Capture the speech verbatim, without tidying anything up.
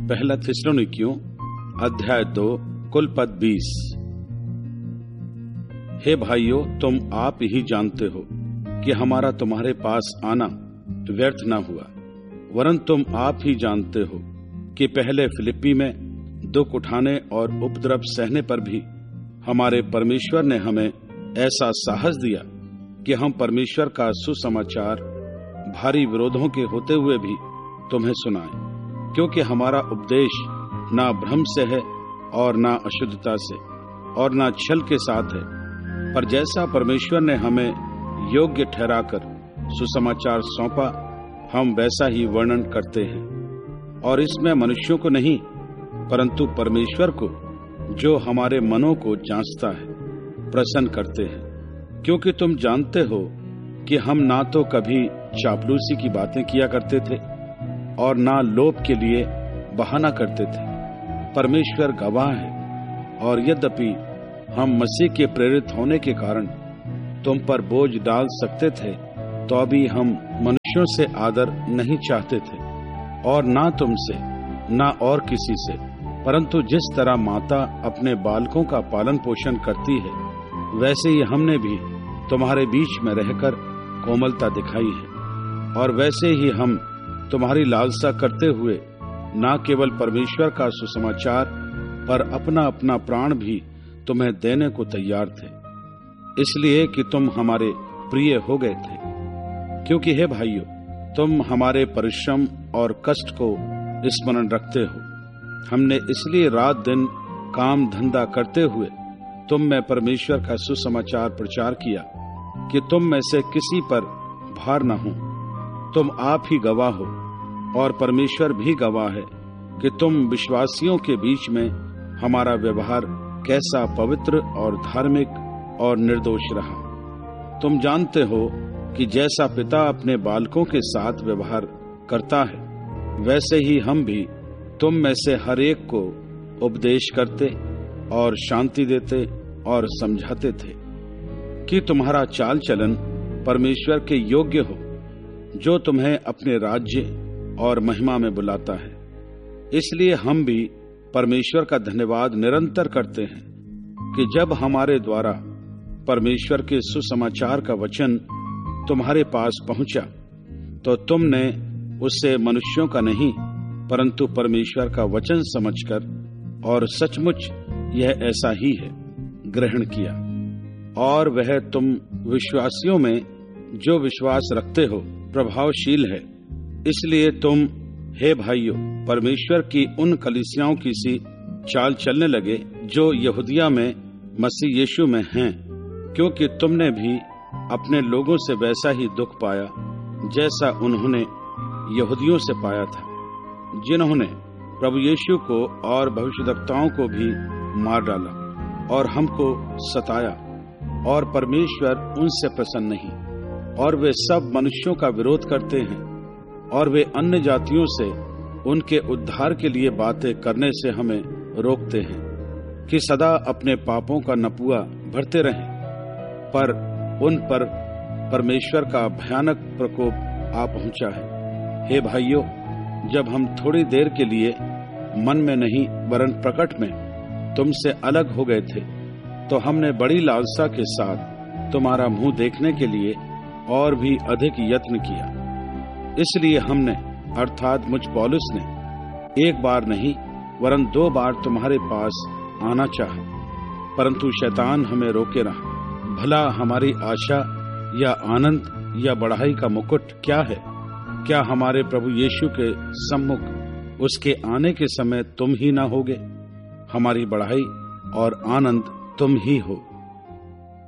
पहला थिस्सलुनीकियों अध्याय दो कुल पद बीस। हे भाइयों, तुम आप ही जानते हो कि हमारा तुम्हारे पास आना व्यर्थ न हुआ, वरन तुम आप ही जानते हो कि पहले फिलिप्पी में दुख उठाने और उपद्रव सहने पर भी हमारे परमेश्वर ने हमें ऐसा साहस दिया कि हम परमेश्वर का सुसमाचार भारी विरोधों के होते हुए भी तुम्हें सुनाएं, क्योंकि हमारा उपदेश ना भ्रम से है और ना अशुद्धता से और ना छल के साथ है, पर जैसा परमेश्वर ने हमें योग्य ठहराकर सुसमाचार सौंपा, हम वैसा ही वर्णन करते हैं। और इसमें मनुष्यों को नहीं, परंतु परमेश्वर को, जो हमारे मनों को जांचता है, प्रसन्न करते हैं। क्योंकि तुम जानते हो कि हम ना तो कभी चापलूसी की बातें किया करते थे और ना लोभ के लिए बहाना करते थे। परमेश्वर गवाह है, और यद्यपि हम मसीह के प्रेरित होने के कारण तुम पर बोझ डाल सकते थे, तो अभी हम मनुष्यों से आदर नहीं चाहते थे, और ना तुमसे ना और किसी से, परंतु जिस तरह माता अपने बालकों का पालन पोषण करती है, वैसे ही हमने भी तुम्हारे बीच में रहकर कोमलता दिखाई है। और वैसे ही हम तुम्हारी लालसा करते हुए न केवल परमेश्वर का सुसमाचार पर अपना अपना प्राण भी तुम्हें देने को तैयार थे, इसलिए कि तुम हमारे प्रिय हो गए थे। क्योंकि हे भाइयों, तुम हमारे परिश्रम और कष्ट को स्मरण रखते हो। हमने इसलिए रात दिन काम धंधा करते हुए तुम में परमेश्वर का सुसमाचार प्रचार किया कि तुम में से किसी पर भार न हो। तुम आप ही गवाह हो, और परमेश्वर भी गवाह है कि तुम विश्वासियों के बीच में हमारा व्यवहार कैसा पवित्र और धार्मिक और निर्दोष रहा। तुम जानते हो कि जैसा पिता अपने बालकों के साथ व्यवहार करता है, वैसे ही हम भी तुम में से हर एक को उपदेश करते और शांति देते और समझाते थे कि तुम्हारा चाल चलन परमेश्वर के योग्य हो, जो तुम्हें अपने राज्य और महिमा में बुलाता है। इसलिए हम भी परमेश्वर का धन्यवाद निरंतर करते हैं कि जब हमारे द्वारा परमेश्वर के सुसमाचार का वचन तुम्हारे पास पहुंचा, तो तुमने उससे मनुष्यों का नहीं, परंतु परमेश्वर का वचन समझकर, और सचमुच यह ऐसा ही है, ग्रहण किया। और वह तुम विश्वासियों में जो विश्वास रखते हो प्रभावशील है। इसलिए तुम, हे भाइयों, परमेश्वर की उन कलीसियाओं की सी चाल चलने लगे जो यहूदिया में मसीह यीशु में हैं, क्योंकि तुमने भी अपने लोगों से वैसा ही दुख पाया जैसा उन्होंने यहूदियों से पाया था, जिन्होंने प्रभु यीशु को और भविष्यद्वक्ताओं को भी मार डाला और हमको सताया, और परमेश्वर उनसे प्रसन्न नहीं। और वे सब मनुष्यों का विरोध करते हैं, और वे अन्य जातियों से उनके उद्धार के लिए बातें करने से हमें रोकते हैं कि सदा अपने पापों का नपुआ भरते रहें। पर उन पर परमेश्वर का भयानक प्रकोप आ पहुंचा है। हे भाइयों, जब हम थोड़ी देर के लिए मन में नहीं वरन प्रकट में तुमसे अलग हो गए थे, तो हमने बड़ी लालसा के साथ तुम्हारा मुंह देखने के लिए और भी अधिक यत्न किया। इसलिए हमने, अर्थात मुझ पौलुस ने, एक बार नहीं वरन दो बार तुम्हारे पास आना चाहा, परंतु शैतान हमें रोके रहा। भला हमारी आशा या आनंद या बढ़ाई का मुकुट क्या है? क्या हमारे प्रभु यीशु के सम्मुख उसके आने के समय तुम ही ना होगे? हमारी बढ़ाई और आनंद तुम ही हो।